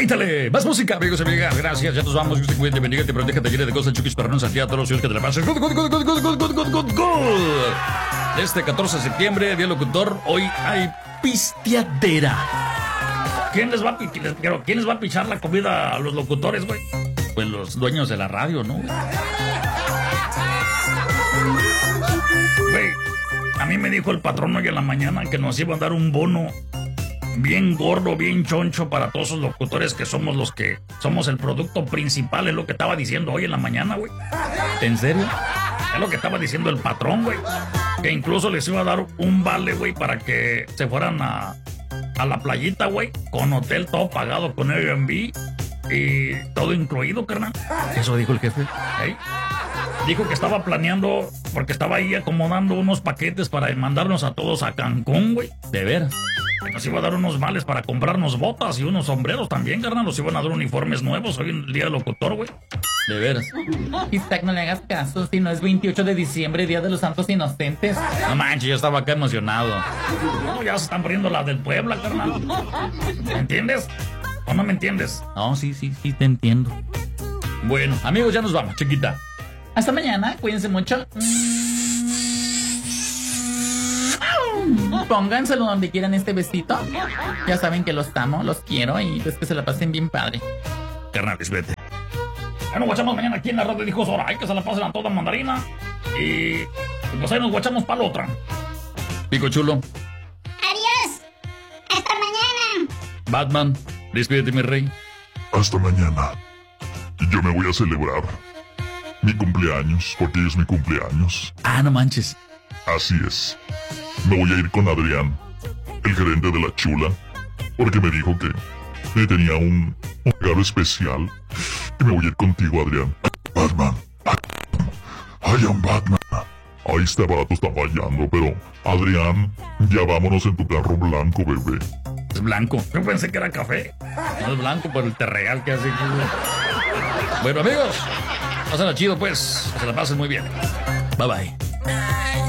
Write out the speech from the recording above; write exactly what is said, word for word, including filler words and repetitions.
Métale, más música, amigos y amigas. Gracias, ya nos vamos. Dios te cuide, te bendiga, te proteja, te llene de cosas chuquis para no salir a todos los hijos que te la pasen. Good, good, good, good, good, good, good, good, good, good. Este catorce de septiembre, Día Locutor, hoy hay pisteadera. ¿Quién les va a, ¿quién les va a pichar la comida a los locutores, güey? Pues los dueños de la radio, ¿no? Güey, a mí me dijo el patrón hoy en la mañana que nos iba a dar un bono bien gordo, bien choncho para todos esos locutores que somos los que somos el producto principal, es lo que estaba diciendo hoy en la mañana, güey. ¿En serio? Es lo que estaba diciendo el patrón, güey. Que incluso les iba a dar un vale, güey, para que se fueran a, a la playita, güey, con hotel todo pagado, con Airbnb y todo incluido, carnal. ¿Eso dijo el jefe? ¿Eh? Dijo que estaba planeando, porque estaba ahí acomodando unos paquetes para mandarnos a todos a Cancún, güey. ¿De veras? Que nos iba a dar unos vales para comprarnos botas y unos sombreros también, carnal. Nos iban a dar uniformes nuevos hoy en el Día del Locutor, güey. De veras. Isaac, no le hagas caso, si no es veintiocho de diciembre, Día de los Santos Inocentes. No manches, yo estaba acá emocionado. No, ya se están poniendo las del Puebla, carnal. ¿Me entiendes? ¿O no me entiendes? No, sí, sí, sí, te entiendo. Bueno, amigos, ya nos vamos, chiquita. Hasta mañana, cuídense mucho. Pónganselo donde quieran este besito. Ya saben que los amo, los quiero y pues que se la pasen bien padre. Carnales, vete. Bueno, guachamos mañana aquí en la radio de Hijos Hora. Hay que se la pasen a toda mandarina. Y pues ahí nos guachamos para la otra. Pico chulo. Adiós. Hasta mañana. Batman, despídete, mi rey. Hasta mañana. Y yo me voy a celebrar mi cumpleaños, porque hoy es mi cumpleaños. Ah, no manches. Así es. Me voy a ir con Adrián, el gerente de la chula, porque me dijo que me tenía un, un regalo especial. Y me voy a ir contigo, Adrián. Batman. I am Batman. Ahí este vato está fallando, pero Adrián, ya vámonos en tu carro blanco, bebé. Es blanco. Yo pensé que era café. No es blanco por el terreal que hace. Bueno, amigos, pásenla chido, pues. Que se la pasen muy bien. Bye, bye.